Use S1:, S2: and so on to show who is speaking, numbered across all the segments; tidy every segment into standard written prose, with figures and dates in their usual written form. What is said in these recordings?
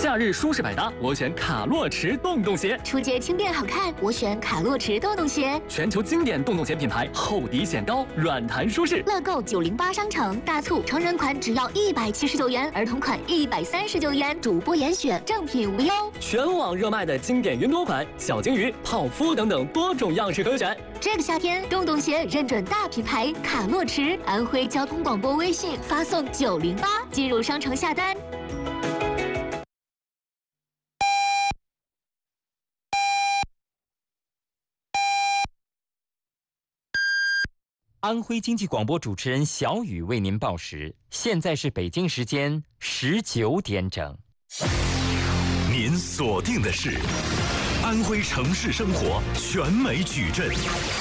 S1: 假日舒适百搭，我选卡洛驰洞洞鞋；
S2: 出街轻便好看，我选卡洛驰洞洞鞋。
S1: 全球经典洞洞鞋品牌，厚底显高，软弹舒适。
S2: 乐购908商城大促，成人款只要179元，儿童款139元，主播严选，正品无忧。
S1: 全网热卖的经典云朵款、小鲸鱼、泡芙等等多种样式可选。
S2: 这个夏天，洞洞鞋认准大品牌卡洛驰，安徽交通广播微信发送908进入商城下单。
S3: 安徽经济广播主持人小雨为您报时，现在是北京时间19点整。
S4: 您锁定的是安徽城市生活全美矩阵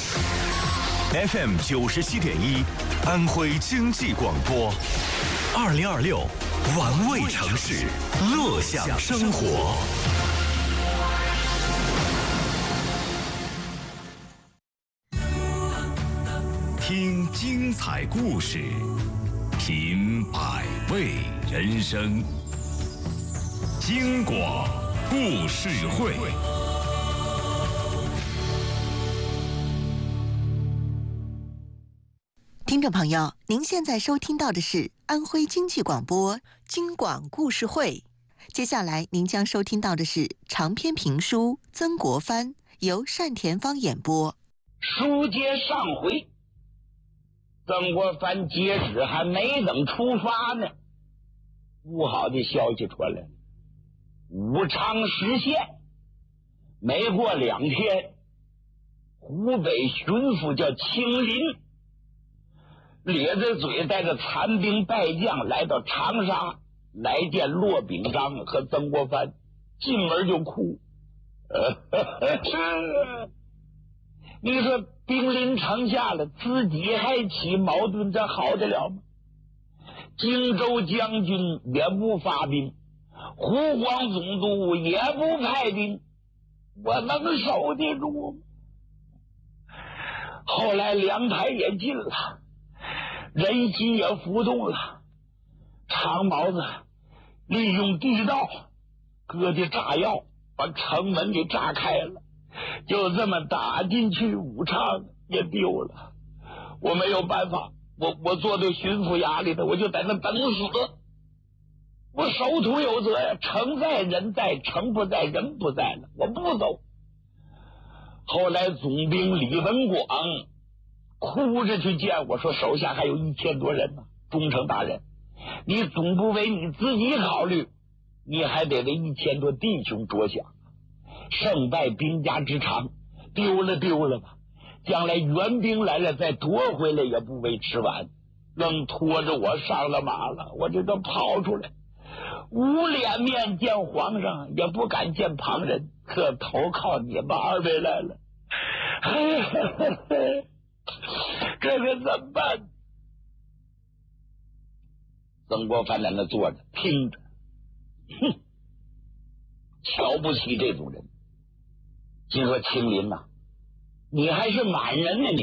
S4: FM 97.1，安徽经济广播，2026玩味城市，乐享生活。听精彩故事，品百味人生。京广故事会。
S5: 听众朋友，您现在收听到的是安徽经济广播京广故事会。接下来您将收听到的是长篇评书《曾国藩》，由单田芳演播。
S6: 书接上回，曾国藩截止还没等出发呢，不好的消息传来了。武昌实县没过2天，湖北巡抚叫清林咧着嘴带着残兵败将来到长沙，来见骆秉章和曾国藩，进门就哭。你说兵临城下了，自己还起矛盾，这好得了吗？荆州将军也不发兵，湖广总督也不派兵，我能守得住吗？后来粮台也进了，人心也浮动了，长毛子利用地道搁的炸药把城门给炸开了，就这么打进去，武昌也丢了。我没有办法，我坐在巡抚衙里头，我就在那等死。我守土有责呀，城在人在，城不在人不在了，我不走。后来总兵李文广哭着去见我，说手下还有1000多人呢，忠诚大人，你总不为你自己考虑，你还得为1000多弟兄着想。胜败兵家之长，丢了吧，将来援兵来了再夺回来也不为迟晚。愣拖着我上了马了，我这个跑出来，无脸面见皇上，也不敢见旁人，可投靠你们2位来了。这可怎么办？曾国藩在那坐着听着，哼，瞧不起这种人。心说清林呐，你还是满人呢，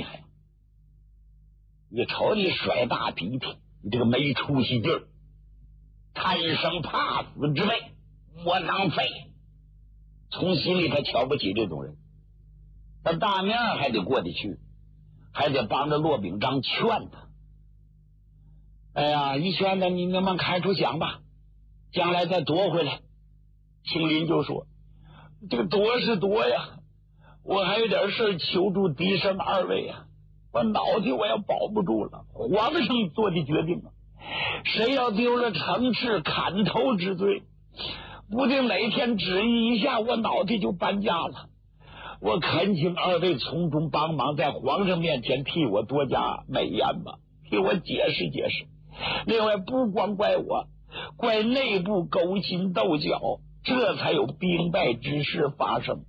S6: 你瞅你甩大鼻涕，你这个没出息劲儿，贪生怕死之辈，窝囊废。从心里他瞧不起这种人，他大面还得过得去，还得帮着骆秉章劝他。哎呀，一劝他，你们开出想吧，将来再夺回来。清林就说，这个夺是夺呀，我还有点事求助嫡生2位啊，我脑袋我要保不住了。皇上做的决定啊，谁要丢了城池，砍头之罪，不定哪天旨意一下，我脑袋就搬家了。我恳请2位从中帮忙，在皇上面前替我多加美言吧，替我解释解释。另外不光怪我，怪内部勾心斗角，这才有兵败之事发生。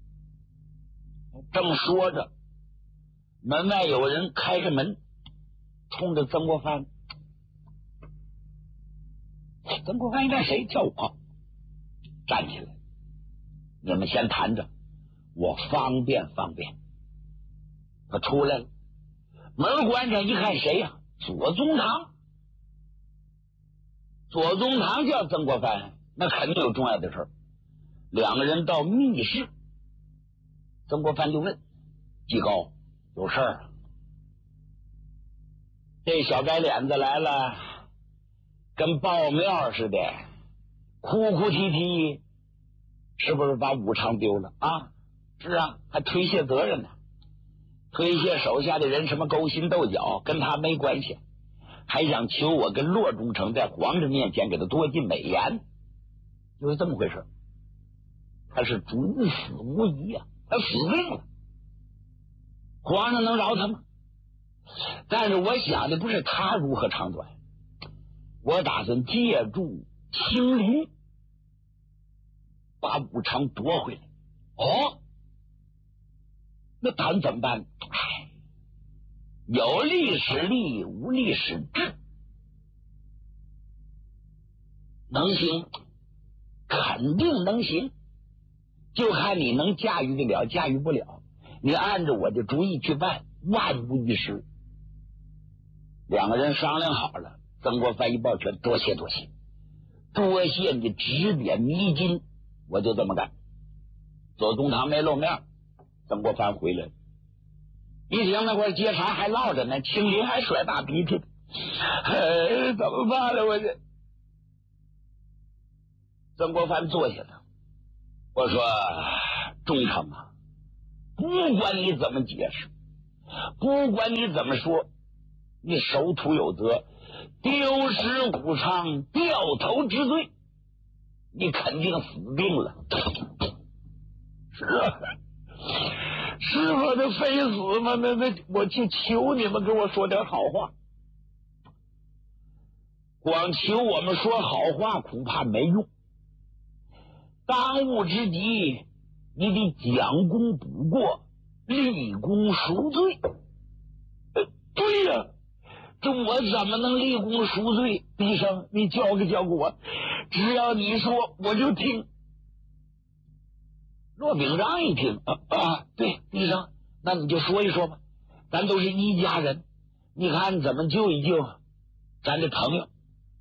S6: 正说着，门外有人开着门，冲着曾国藩。曾国藩一看谁叫我，站起来，你们先谈着，我方便方便。他出来了，门关上一看谁呀？左宗棠。左宗棠叫曾国藩， 那肯定有重要的事儿。两个人到密室，曾国藩就问季高有事儿啊？这小白脸子来了，跟报庙似的，哭哭啼啼，是不是把武昌丢了啊？是啊，还推卸责任呢，推卸手下的人什么勾心斗角，跟他没关系，还想求我跟骆中丞在皇上面前给他多进美言，就是这么回事。他是主死无疑啊，他死定了，皇上能饶他吗？但是我想的不是他如何长短，我打算借助清林把武昌夺回来。哦，那咱怎么办？哎，有历史力，无历史志，能行，肯定能行，就看你能驾驭得了，驾驭不了。你按照我的主意去办，万无一失。两个人商量好了，曾国藩一抱拳，多谢多谢，多谢你指点迷津，我就这么干。左宗棠没露面，曾国藩回来了，一听那块接茬还落着呢，清林还甩大鼻涕，怎么办了？我这曾国藩坐下了，我说忠诚啊，不管你怎么解释，不管你怎么说，你守土有责，丢失武昌，掉头之罪，你肯定死定了。是啊，是我的非死吗？那我去求你们给我说点好话，光求我们说好话恐怕没用。当务之急，你得将功补过，立功赎罪。对呀，这我怎么能立功赎罪？医生，你教给我，只要你说我就听。骆秉章一听对，医生，那你就说一说吧，咱都是一家人，你看怎么救一救咱的朋友。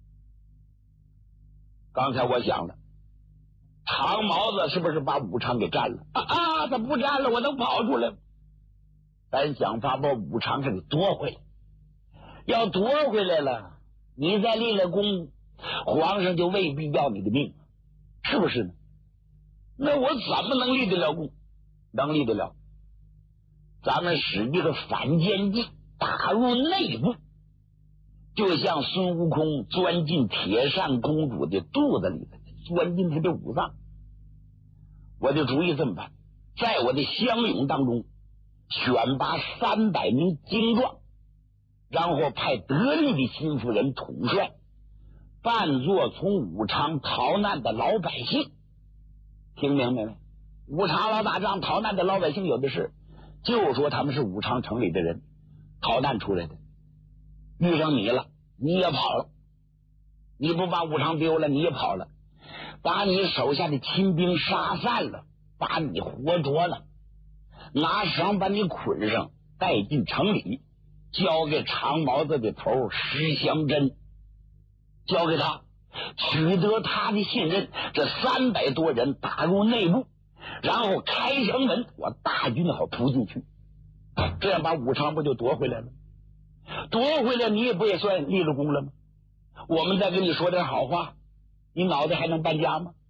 S6: 刚才我想了，长毛子是不是把武昌给占了他不占了，我能跑出来？咱想法把武昌给夺回来，要夺回来了，你再立了功，皇上就未必要你的命，是不是呢？那我怎么能立得了功？能立得了，咱们使一个反间计，打入内部，就像孙悟空钻进铁扇公主的肚子里，钻进她的五脏。我的主意这么办，在我的乡勇当中选拔300名精壮，然后派得力的新夫人统帅，扮作从武昌逃难的老百姓。听明白没？武昌老打仗逃难的老百姓有的是，就说他们是武昌城里的人逃难出来的，遇上你了，你也跑了，你不把武昌丢了，你也跑了，把你手下的亲兵杀散了，把你活捉了，拿绳把你捆上，带进城里，交给长毛子的头石祥珍，交给他，取得他的信任，这300多人打入内部，然后开城门，我大军好扑进去，这样把武昌不就夺回来了？夺回来你也不也算立了功了吗？我们再跟你说点好话，你脑袋还能搬家吗？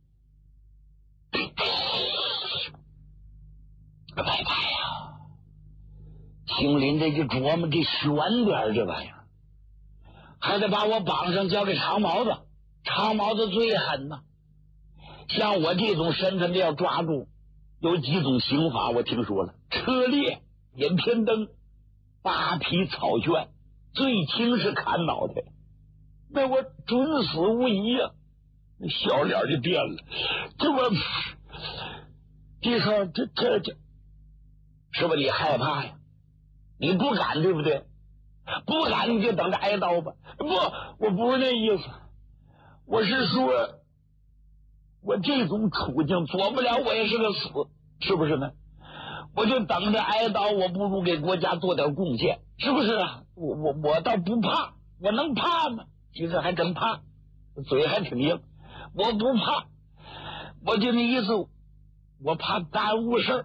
S6: 拜拜呀！清林这一琢磨，这悬点这玩意儿，还得把我绑上交给长毛子。长毛子最狠呐，像我这种身份的要抓住，有几种刑罚我听说了：车裂、点偏灯、扒皮草圈，最轻是砍脑袋。那我准死无疑呀！小脸就变了，这我这说这是不是你害怕呀？你不敢对不对？不敢你就等着挨刀吧。不，我不是那意思，我是说我这种处境做不了，我也是个死，是不是呢？我就等着挨刀，我不如给国家做点贡献，是不是啊？我倒不怕，我能怕吗？其实还真怕，嘴还挺硬。 我不怕，我就那意思，我怕耽误事儿。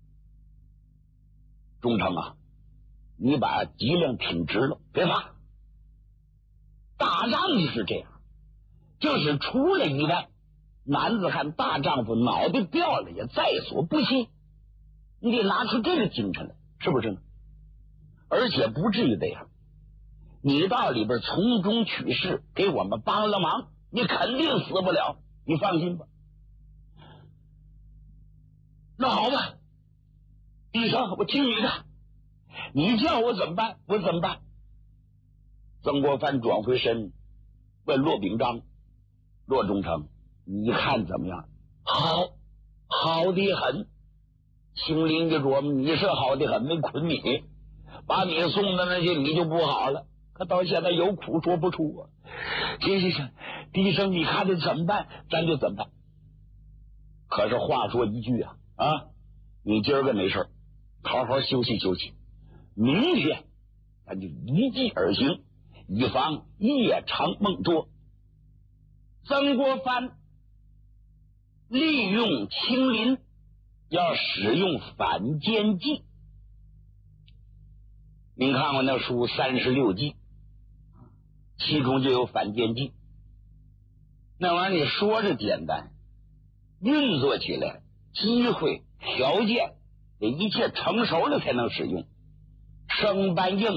S6: 忠诚啊，你把脊梁挺直了，别怕。打仗就是这样，就是出了意外，男子汉大丈夫脑袋掉了也在所不惜，你得拿出这个精神来，是不是呢？而且不至于这样，你到里边从中取势，给我们帮了忙，你肯定死不了，你放心吧。那好吧，医生，我听你的，你叫我怎么办我怎么办。曾国藩转回身问骆秉章，骆中丞，你看怎么样？好，好的很。清邻就琢磨，你是好的很，没捆你，把你送到那去你就不好了。可到现在有苦说不出啊。行，医生你看这怎么办？咱就怎么办。可是话说一句啊，你今儿个没事，好好休息休息，明天咱就一计而行，以防夜长梦多。曾国藩利用清林，要使用反间计。您看过那书36计，其中就有反间计。那玩意儿你说着简单，运作起来机会条件得一切成熟了才能使用，生搬硬